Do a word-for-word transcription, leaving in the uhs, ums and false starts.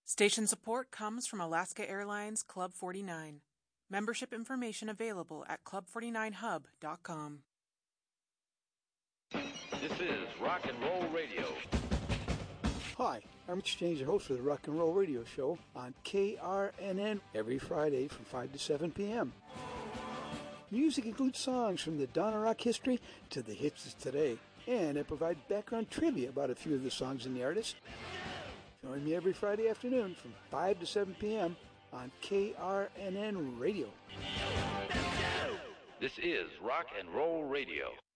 Station support comes from Alaska Airlines Club forty-nine. Membership information available at club forty-nine hub dot com. This is Rock and Roll Radio. Hi, I'm Rich James, your host of the Rock and Roll Radio Show on K R N N every Friday from five to seven p.m. Music includes songs from the dawn of rock history to the hits of today, and I provide background trivia about a few of the songs and the artists. Join me every Friday afternoon from five to seven p.m. on K R N N Radio. This is Rock and Roll Radio.